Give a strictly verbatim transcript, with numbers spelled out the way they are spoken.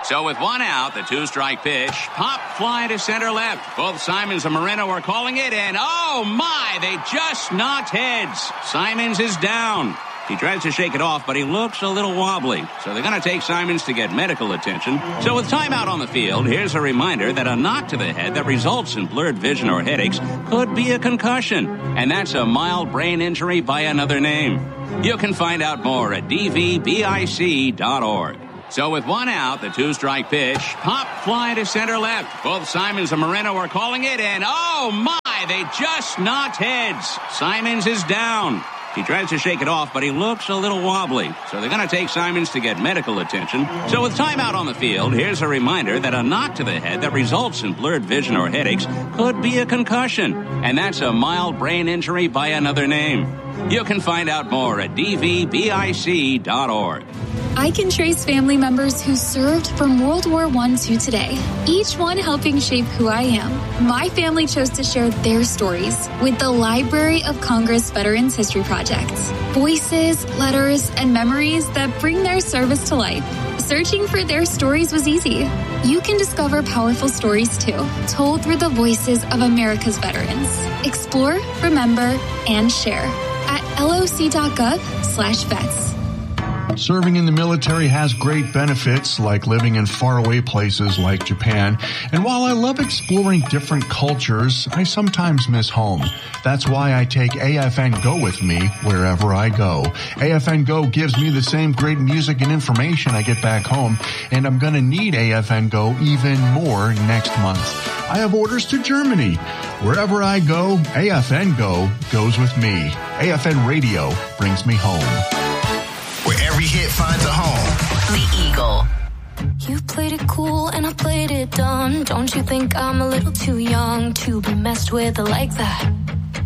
So with one out, the two-strike pitch, pop fly to center left. Both Simons and Moreno are calling it, and oh my, they just knocked heads. Simons is down. He tries to shake it off, but he looks a little wobbly. So they're going to take Simons to get medical attention. So with timeout on the field, here's a reminder that a knock to the head that results in blurred vision or headaches could be a concussion. And that's a mild brain injury by another name. You can find out more at d v b i c dot org. So with one out, the two-strike pitch, pop fly to center left. Both Simons and Moreno are calling it, and oh my, they just knocked heads. Simons is down. He tries to shake it off, but he looks a little wobbly. So they're going to take Simons to get medical attention. So with timeout on the field, here's a reminder that a knock to the head that results in blurred vision or headaches could be a concussion. And that's a mild brain injury by another name. You can find out more at d v b i c dot org. I can trace family members who served from World War One to today, each one helping shape who I am. My family chose to share their stories with the Library of Congress Veterans History Project. Voices, letters, and memories that bring their service to life. Searching for their stories was easy. You can discover powerful stories too, told through the voices of America's veterans. Explore, remember, and share at loc.gov slash vets. Serving in the military has great benefits, like living in faraway places like Japan. And while I love exploring different cultures, I sometimes miss home. That's why I take A F N Go with me wherever I go. A F N Go gives me the same great music and information I get back home, and I'm going to need A F N Go even more next month. I have orders to Germany. Wherever I go, A F N Go goes with me. A F N Radio brings me home. Where every hit finds a home. The Eagle. You played it cool and I played it dumb. Don't you think I'm a little too young to be messed with like that?